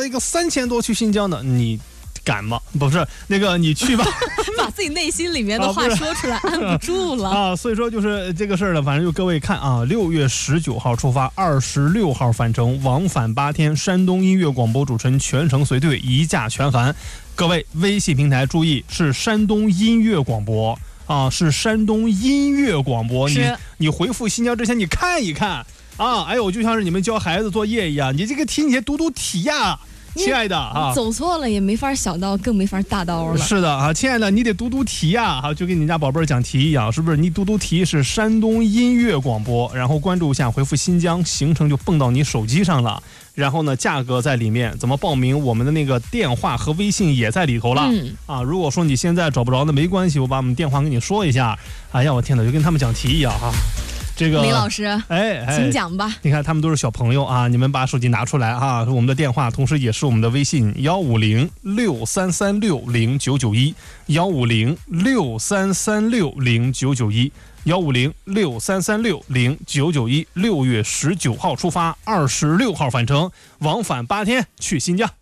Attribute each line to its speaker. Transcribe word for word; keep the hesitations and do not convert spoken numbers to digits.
Speaker 1: 了一个三千多去新疆的，你敢吗？不是那个你去吧。
Speaker 2: 把自己内心里面的话说出来，按不住了
Speaker 1: 啊。所以说就是这个事儿呢，反正就各位看啊，六月十九号出发，二十六号返程，往返八天。山东音乐广播主持人全程随队，一价全含。各位微信平台注意，是山东音乐广播啊，是山东音乐广播。你你回复新疆之前，你看一看啊，哎呦，就像是你们教孩子作业一样，你这个题你读读题呀。亲爱的啊，
Speaker 2: 走错了也没法小刀，更没法大刀了。
Speaker 1: 是的啊，亲爱的，你得读读题呀，哈，就跟你家宝贝儿讲题一样，是不是？你读读题是山东音乐广播，然后关注一下，回复新疆，行程就蹦到你手机上了。然后呢，价格在里面，怎么报名？我们的那个电话和微信也在里头了。嗯啊，如果说你现在找不着，那没关系，我把我们电话跟你说一下。哎呀，我天哪，就跟他们讲题一样哈。这个
Speaker 2: 李老师，
Speaker 1: 哎，哎
Speaker 2: 请讲吧。
Speaker 1: 你看他们都是小朋友啊，你们把手机拿出来啊，我们的电话，同时也是我们的微信幺五零六三三六零九九一幺五零六三三六零九九一幺五零六三三六零九九一。六月十九号出发，二十六号返程，往返八天去新疆。